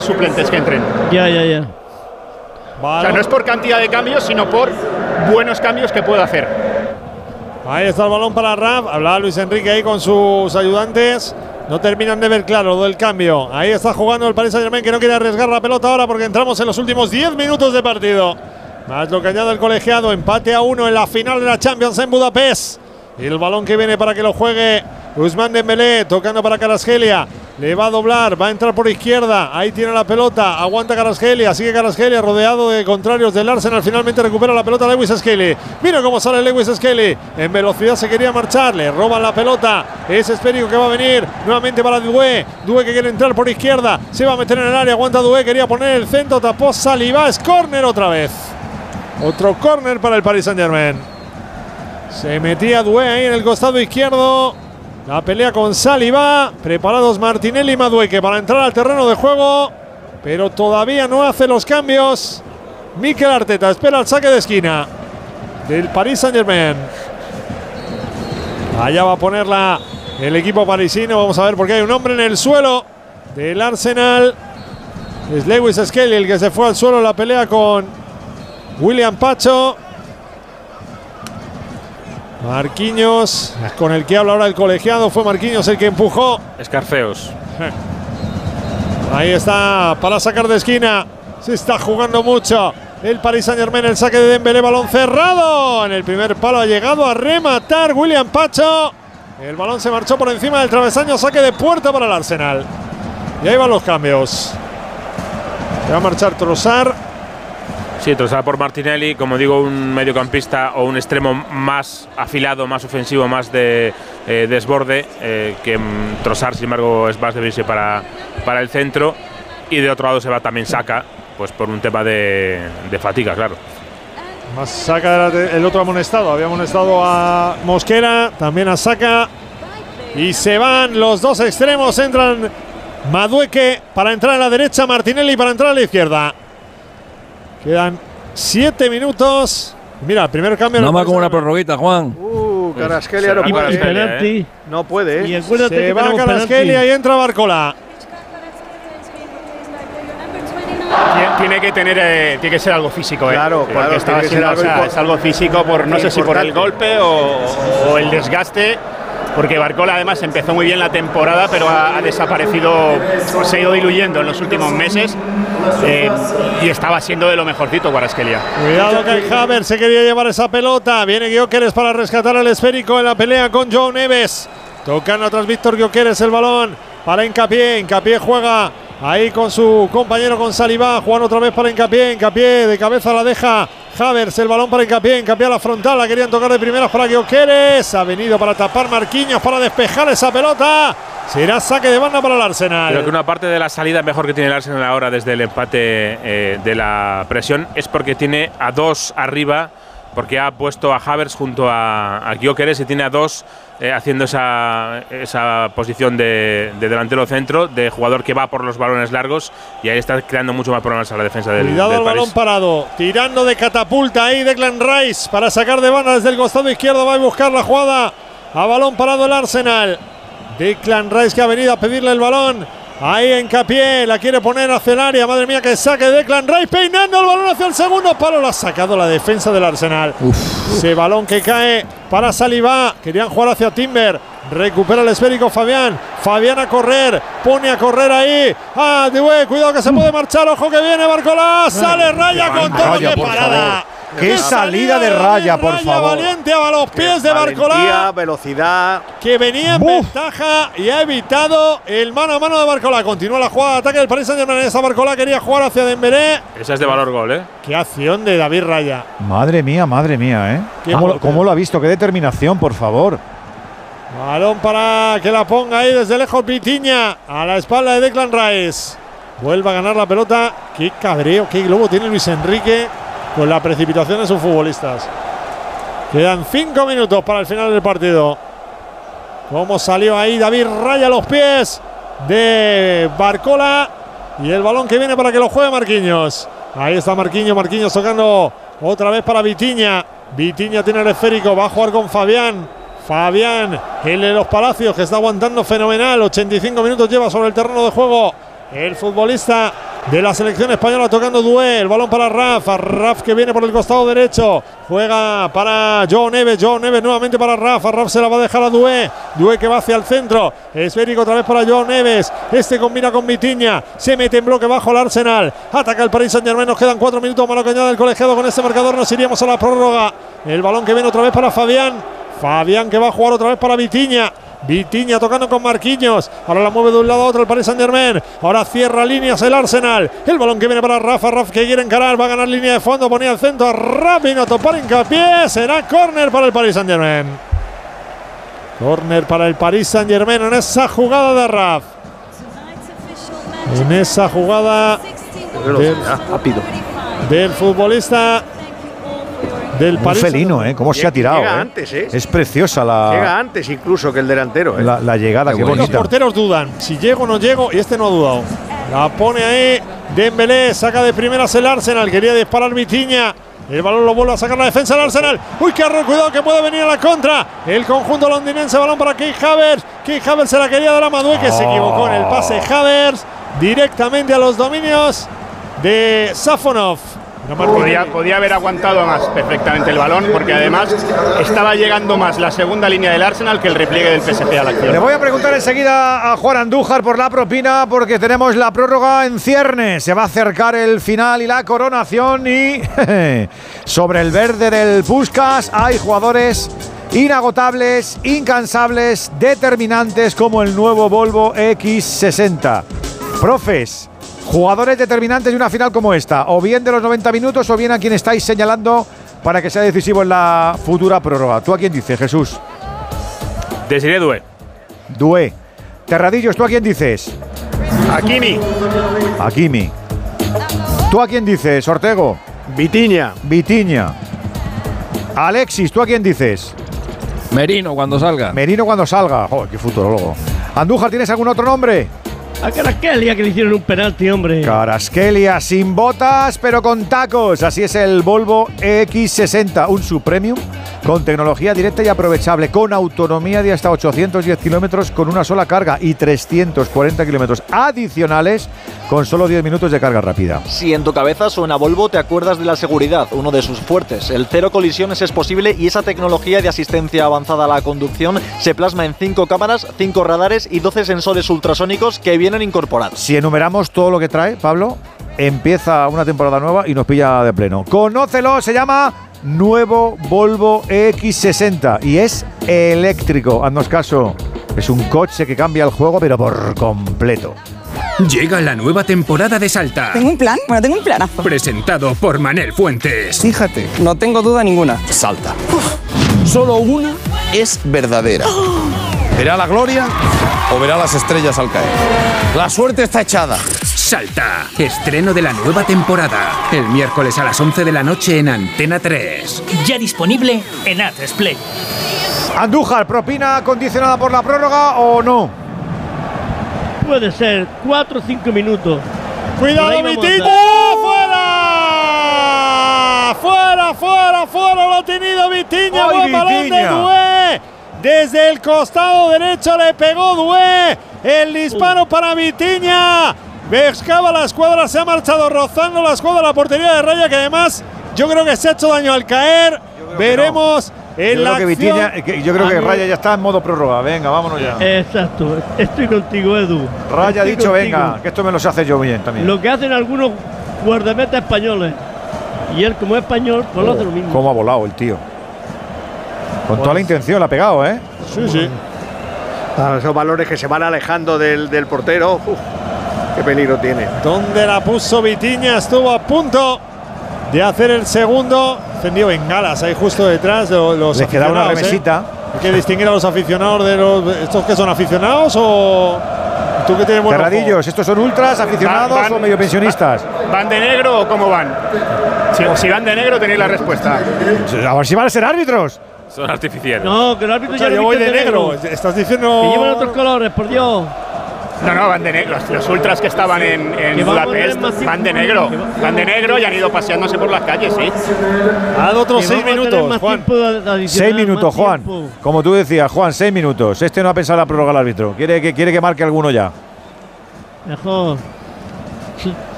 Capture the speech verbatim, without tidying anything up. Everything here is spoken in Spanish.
suplentes que entren. Ya, ya, ya. Vale. O sea, no es por cantidad de cambios, sino por buenos cambios que pueda hacer. Ahí está el balón para Raf. Hablaba Luis Enrique ahí con sus ayudantes. No terminan de ver claro lo del cambio. Ahí está jugando el Paris Saint-Germain, que no quiere arriesgar la pelota ahora porque entramos en los últimos diez minutos de partido. Más lo que añade el colegiado. Empate a uno en la final de la Champions en Budapest. Y el balón que viene para que lo juegue Ousmane Dembélé, tocando para Kvaratskhelia. Le va a doblar, va a entrar por izquierda. Ahí tiene la pelota, aguanta Kvaratskhelia. Sigue Kvaratskhelia rodeado de contrarios del Arsenal. Finalmente recupera la pelota Lewis Skelly. Mira cómo sale Lewis Skelly. En velocidad se quería marchar, le roban la pelota. Es Esférico que va a venir nuevamente para Doué. Doué que quiere entrar por izquierda. Se va a meter en el área, aguanta Doué. Quería poner el centro, tapó Saliba. Es córner otra vez. Otro córner para el Paris Saint-Germain. Se metía Doué ahí en el costado izquierdo. La pelea con Saliba. Preparados Martinelli y Madueke para entrar al terreno de juego. Pero todavía no hace los cambios Mikel Arteta. Espera el saque de esquina del Paris Saint-Germain. Allá va a ponerla el equipo parisino. Vamos a ver porque hay un hombre en el suelo del Arsenal. Es Lewis Skelly el que se fue al suelo en la pelea con William Pacho. Marquinhos, con el que habla ahora el colegiado, fue Marquinhos el que empujó. Escarceos. Ahí está, para sacar de esquina. Se está jugando mucho el Paris Saint-Germain, el saque de Dembélé, balón cerrado. En el primer palo ha llegado a rematar William Pacho. El balón se marchó por encima del travesaño, saque de puerta para el Arsenal. Y ahí van los cambios. Se va a marchar Trossard. Sí, Trossard por Martinelli, como digo, un mediocampista o un extremo más afilado, más ofensivo, más de eh, desborde, eh, que um, Trossard, sin embargo, es más de irse para, para el centro. Y de otro lado se va también Saka, pues por un tema de, de fatiga, claro. Más Saka, el otro amonestado, había amonestado a Mosquera, también a Saka. Y se van los dos extremos, entran Madueke para entrar a la derecha, Martinelli para entrar a la izquierda. Quedan siete minutos. Mira, el primer cambio. Nada más como una prorroguita, Juan. Uh, Kvaratskhelia no puede. Penalti. No puede. Y acuérdate Se que va tenemos Kvaratskhelia y entra Barcola. Tiene que tener, eh, tiene que ser algo físico, eh. Claro, Porque claro, estaba tiene que siendo, ser o sea, algo es algo físico por no sé si por el golpe o, o el desgaste. Porque Barcola además empezó muy bien la temporada, pero ha, ha desaparecido, pues, se ha ido diluyendo en los últimos meses eh, y estaba siendo de lo mejorcito Kvaratskhelia. Cuidado que el Havertz se quería llevar esa pelota. Viene Gyökeres para rescatar el esférico en la pelea con João Neves. Tocando atrás Víctor Gyökeres el balón para Hincapié. Hincapié juega ahí con su compañero, con Saliba. Juan otra vez para Hincapié. Hincapié de cabeza la deja Havertz, el balón para Hincapié. Hincapié a la frontal, la querían tocar de primeras para Gyökeres. Ha venido para tapar Marquinhos, para despejar esa pelota. Será saque de banda para el Arsenal. Creo que una parte de la salida mejor que tiene el Arsenal ahora desde el empate eh, de la presión es porque tiene a dos arriba, porque ha puesto a Havertz junto a, a Gyökeres y tiene a dos eh, haciendo esa, esa posición de, de delantero centro, de jugador que va por los balones largos, y ahí está creando mucho más problemas a la defensa del, Cuidado del al París. balón parado, tirando de catapulta ahí Declan Rice para sacar de banda desde el costado izquierdo. Va a buscar la jugada a balón parado el Arsenal. Declan Rice que ha venido a pedirle el balón. Ahí Hincapié, la quiere poner hacia el área. Madre mía, que saque Declan Rice, peinando el balón hacia el segundo palo. Lo ha sacado la defensa del Arsenal. Uf. Ese balón que cae para Saliba. Querían jugar hacia Timber. Recupera el esférico Fabián. Fabián a correr. Pone a correr ahí. Ah, Doué, cuidado que se puede marchar. Ojo que viene Barcola. Sale Raya con todo. ¡Qué parada! ¡Qué salida de Raya, por favor! Valiente a los pies de Barcola. Velocidad. Que venía en ¡Buf! ventaja y ha evitado el mano a mano de Barcola. Continúa la jugada de ataque del Paris Saint-Germain. Esa Barcola quería jugar hacia Dembélé. Esa es de valor gol, ¿eh? Qué acción de David Raya. Madre mía, madre mía, ¿eh? ¿Cómo, ¿Cómo lo ha visto? ¡Qué determinación, por favor! Balón para que la ponga ahí desde lejos Vitinha. A la espalda de Declan Rice. Vuelve a ganar la pelota. Qué cabreo, qué globo tiene Luis Enrique con la precipitación de sus futbolistas. Quedan cinco minutos para el final del partido. Cómo salió ahí David Raya a los pies de Barcola. Y el balón que viene para que lo juegue Marquinhos. Ahí está Marquinhos, Marquinhos tocando otra vez para Vitinha. Vitinha tiene el esférico, va a jugar con Fabián. Fabián, el de los Palacios, que está aguantando fenomenal. ochenta y cinco minutos lleva sobre el terreno de juego el futbolista de la selección española tocando Doué. El balón para Rafa. Raf que viene por el costado derecho. Juega para Joao Neves. Joao Neves nuevamente para Rafa. Raf se la va a dejar a Doué. Doué que va hacia el centro. Esférico otra vez para Joao Neves. Este combina con Vitinha. Se mete en bloque bajo el Arsenal. Ataca el Paris Saint-Germain. Nos quedan cuatro minutos más lo que añade el colegiado. Con este marcador nos iríamos a la prórroga. El balón que viene otra vez para Fabián. Fabián que va a jugar otra vez para Vitinha. Vitinha tocando con Marquinhos. Ahora la mueve de un lado a otro el Paris Saint-Germain. Ahora cierra líneas el Arsenal. El balón que viene para Rafa. Rafa que quiere encarar. Va a ganar línea de fondo. Ponía el centro. Rápido. Topar hincapié. Será córner para el Paris Saint-Germain. Córner para el Paris Saint-Germain en esa jugada de Rafa. En esa jugada del, rápido. del futbolista del Un Paris. felino, ¿eh? Cómo se ha tirado. Llega ¿eh? antes, ¿eh? Es preciosa la, Llega antes incluso que el delantero, ¿eh? la, la llegada, qué Los bonita. porteros dudan. Si llego o no llego, y este no ha dudado. La pone ahí Dembélé, saca de primeras el Arsenal. Quería disparar Vitinha. El balón lo vuelve a sacar la defensa del Arsenal. Uy, qué error, cuidado que puede venir a la contra. El conjunto londinense, balón para Kai Havertz. Kai Havertz se la quería dar a Madué, que oh. se equivocó en el pase. Havertz directamente a los dominios de Safonov. No podía, podía haber aguantado más perfectamente el balón, porque además estaba llegando más la segunda línea del Arsenal que el repliegue del P S G a la acción. Le voy a preguntar enseguida a Juan Andújar por la propina, porque tenemos la prórroga en ciernes. Se va a acercar el final y la coronación, y sobre el verde del Puskás hay jugadores inagotables, incansables, determinantes, como el nuevo Volvo X sesenta. Profes, jugadores determinantes de una final como esta, o bien de los noventa minutos, o bien a quien estáis señalando para que sea decisivo en la futura prórroga. ¿Tú a quién dices, Jesús? Desiré Doué. Doué. Terradillos, ¿tú a quién dices? Hakimi. Hakimi. ¿Tú a quién dices, Ortego? Vitinha. Vitinha. Alexis, ¿tú a quién dices? Merino cuando salga. Merino cuando salga. Joder, qué futurólogo. Andújar, ¿tienes algún otro nombre? A Caraskelia, que le hicieron un penalti, hombre. Caraskelia sin botas, pero con tacos. Así es el Volvo X sesenta, un subpremium con tecnología directa y aprovechable, con autonomía de hasta ochocientos diez kilómetros con una sola carga y trescientos cuarenta kilómetros adicionales con solo diez minutos de carga rápida. Si en tu cabeza suena Volvo, te acuerdas de la seguridad, uno de sus fuertes. El cero colisiones es posible, y esa tecnología de asistencia avanzada a la conducción se plasma en cinco cámaras, cinco radares y doce sensores ultrasónicos que vienen incorporados. Si enumeramos todo lo que trae, Pablo, empieza una temporada nueva y nos pilla de pleno. Conócelo, se llama nuevo Volvo X sesenta y es eléctrico. Haznos caso, es un coche que cambia el juego, pero por completo. Llega la nueva temporada de Salta. ¿Tengo un plan? Bueno, tengo un planazo. Presentado por Manel Fuentes. Fíjate, no tengo duda ninguna. Salta. Uf. Solo una es verdadera. Oh. ¿Verá la gloria o verá las estrellas al caer? La suerte está echada. Salta, estreno de la nueva temporada. El miércoles a las once de la noche en Antena tres. Ya disponible en A tres Play. Andújar, ¿propina condicionada por la prórroga o no? Puede ser, cuatro o cinco minutos. ¡Cuidado, Vitinha! ¡Fuera! ¡Fuera, fuera, fuera! Lo ha tenido Vitinha. ¡Buen balón de Doué! Desde el costado derecho le pegó Doué. El disparo uh. para Vitinha. Pescaba la escuadra, se ha marchado rozando la escuadra, la portería de Raya, que además yo creo que se ha hecho daño al caer. Veremos no. en yo la creo que acción. Vitinha, que yo creo que Raya ya está en modo prórroga. Venga, vámonos ya. Exacto, estoy contigo, Edu. Raya ha dicho, contigo. venga, que esto me lo sé hacer yo bien también. Lo que hacen algunos guardametas españoles. Y él, como es español, pues oh, lo hace lo mismo. Cómo ha volado el tío. Con pues, toda la intención la ha pegado, ¿eh? Sí, sí. Ah, esos valores que se van alejando del, del portero. Uf, qué peligro tiene. ¿Dónde la puso Vitinha? Estuvo a punto de hacer el segundo. Encendió bengalas ahí justo detrás. Los, los Les quedaba una remesita. ¿Eh? Hay que distinguir a los aficionados de los. ¿Estos que son aficionados o.? ¿Tú que tienes buen Terradillos, ¿estos son ultras, aficionados van, van, o medio pensionistas? ¿Van de negro o cómo van? Si, si van de negro tenéis la respuesta. A ver si van a ser árbitros. Son artificiales. No, que el árbitro o sea, ya yo no voy de negro. negro. Estás diciendo. Que llevan otros colores, por Dios. No, no, van de negro. Los, los ultras que estaban en, en Budapest van de negro. Van de negro y han ido paseándose por las calles, sí. Ha dado otros seis minutos, Juan. Seis minutos, Juan. Como tú decías, Juan, seis minutos. Este no ha pensado la prórroga al árbitro. Quiere que, quiere que marque alguno ya. Mejor.